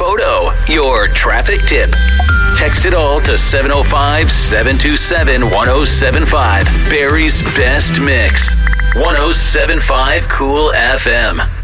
photo, your traffic tip. Text it all to 705-727-1075. Barrie's best mix. 1075 Cool FM.